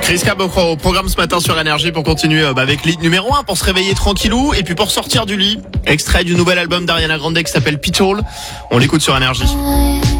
Chris Cab au programme ce matin sur Énergie pour continuer avec l'hit numéro 1 pour se réveiller tranquillou et puis pour sortir du lit. Extrait du nouvel album d'Ariana Grande qui s'appelle Pitbull. On l'écoute sur Énergie.